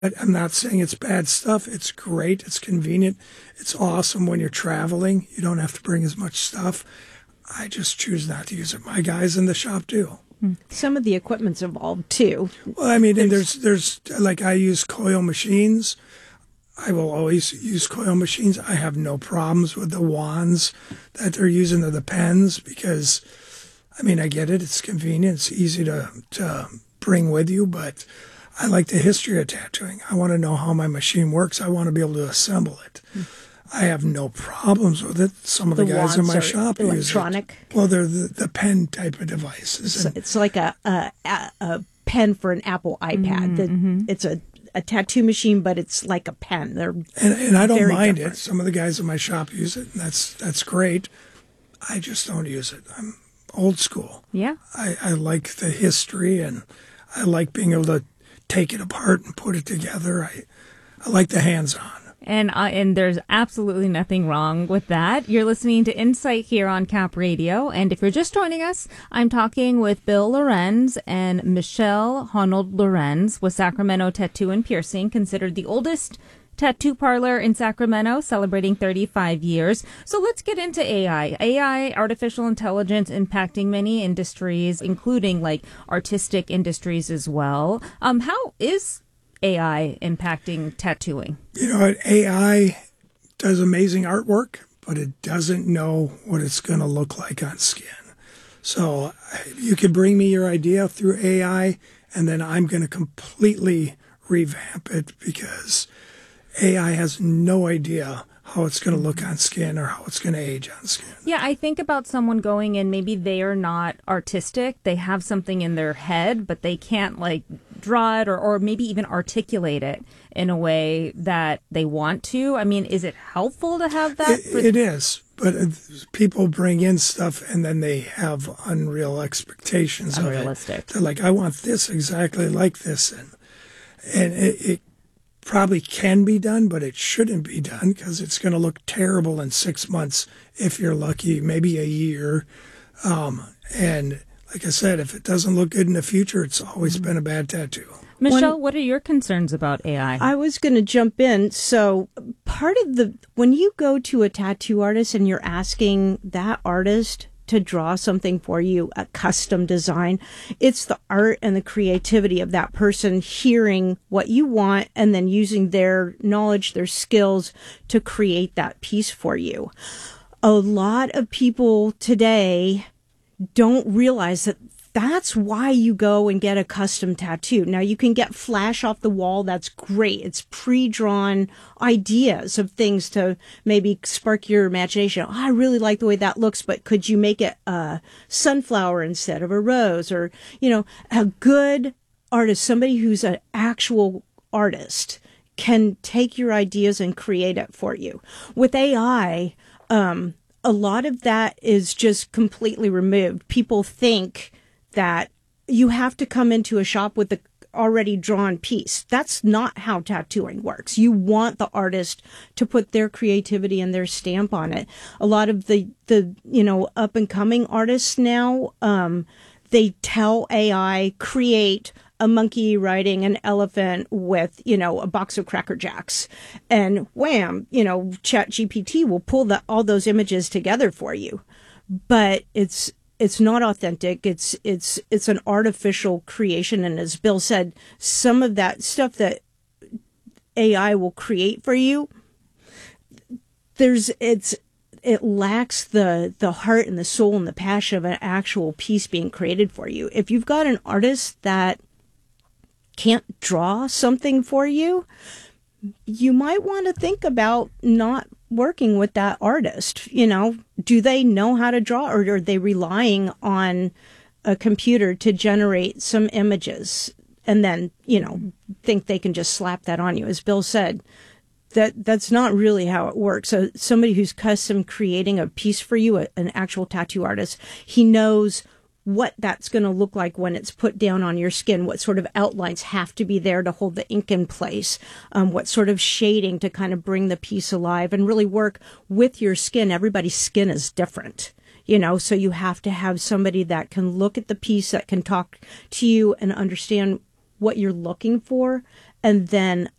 I'm not saying it's bad stuff. It's great. It's convenient. It's awesome when you're traveling. You don't have to bring as much stuff. I just choose not to use it. My guys in the shop do. Some of the equipment's evolved too. Well, I mean, and there's like I use coil machines. I will always use coil machines. I have no problems with the wands that they're using or the pens because, I mean, I get it. It's convenient. It's easy to bring with you, but I like the history of tattooing. I want to know how my machine works. I want to be able to assemble it. I have no problems with it. Some of the guys in my shop use it. Electronic? Well, they're the pen type of devices. So it's like a pen for an Apple iPad. It's a tattoo machine, but it's like a pen. They're and I don't mind different. it. Some of the guys in my shop use it, and that's great. I just don't use it. I'm old school. Yeah. I like the history, and I like being able to take it apart and put it together. I like the hands-on. And there's absolutely nothing wrong with that. You're listening to Insight here on Cap Radio. And if you're just joining us, I'm talking with Bill Lorenz and Michelle Honold Lorenz with Sacramento Tattoo and Piercing, considered the oldest tattoo parlor in Sacramento, celebrating 35 years. So let's get into AI. AI, artificial intelligence, impacting many industries, including like artistic industries as well. How is AI impacting tattooing? You know, AI does amazing artwork, but it doesn't know what it's going to look like on skin. So you could bring me your idea through AI, and then I'm going to completely revamp it because AI has no idea how it's going to look on skin or how it's going to age on skin. Yeah, I think about someone going in, maybe they are not artistic. They have something in their head, but they can't like draw it or maybe even articulate it in a way that they want to. I mean, is it helpful to have that? It is, but people bring in stuff and then they have unreal expectations of it. They're like, I want this exactly like this. And it probably can be done, but it shouldn't be done because it's going to look terrible in 6 months if you're lucky, maybe a year. And like I said, if it doesn't look good in the future, it's always been a bad tattoo. Michelle, what are your concerns about AI? I was going to jump in. So part of when you go to a tattoo artist and you're asking that artist to draw something for you, a custom design, it's the art and the creativity of that person hearing what you want and then using their knowledge, their skills to create that piece for you. A lot of people today don't realize that that's why you go and get a custom tattoo. Now, you can get flash off the wall. That's great. It's pre-drawn ideas of things to maybe spark your imagination. Oh, I really like the way that looks, but could you make it a sunflower instead of a rose? Or, a good artist, somebody who's an actual artist, can take your ideas and create it for you. With AI, a lot of that is just completely removed. People think that you have to come into a shop with the already drawn piece. That's not how tattooing works. You want the artist to put their creativity and their stamp on it. A lot of the up and coming artists now, they tell AI, create a monkey riding an elephant with, a box of Cracker Jacks. And wham, ChatGPT will pull all those images together for you. But it's not authentic. It's an artificial creation. And as Bill said, some of that stuff that AI will create for you, it lacks the heart and the soul and the passion of an actual piece being created for you. If you've got an artist that can't draw something for you, you might want to think about not working with that artist. Do they know how to draw, or are they relying on a computer to generate some images and then, think they can just slap that on you? As Bill said, that's not really how it works. So somebody who's custom creating a piece for you, an actual tattoo artist, he knows what that's going to look like when it's put down on your skin, what sort of outlines have to be there to hold the ink in place, what sort of shading to kind of bring the piece alive and really work with your skin. Everybody's skin is different, so you have to have somebody that can look at the piece, that can talk to you and understand what you're looking for, and then